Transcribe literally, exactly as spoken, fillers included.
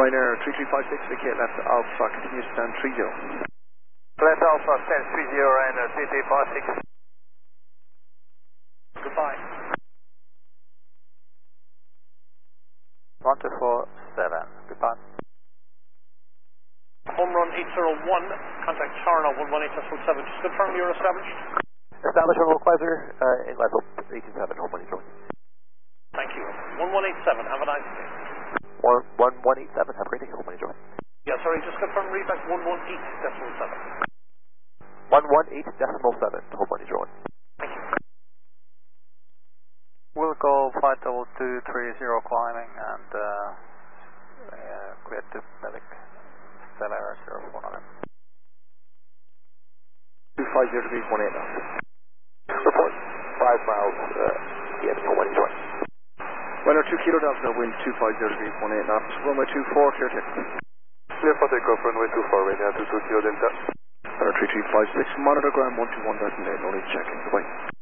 Ryanair three three five six, vacate left Alpha, continue to stand three zero. Left Alpha, stand three zero, Ryanair three three five six. Goodbye. one two four seven, goodbye. Home run eight zero one, contact Charno one one eight decimal seven. Just confirm you're established. Establishment localizer, uh, in level eighteen seven, home one eight zero. Thank you. one one eight seven, have a nice day. one one eight seven, have a great day, home one eight zero. Yeah, sorry, just confirm readback one one eight decimal seven. one one eight decimal seven, home one eight zero. Thank you. We'll go five double two three zero climbing and uh, uh, clear to Medic Stellar zero four nine. two five zero degrees one eight knots. Report five miles uh, yeah, home one eight zero. Runner two kilo Delta, wind two five zero degrees one eight knots, runway two four, clear takeoff. Clear for takeoff, runway two four, radio two two kilo Delta. Runner three three five six, monitor ground one two one thousand eight, no need checking, goodbye.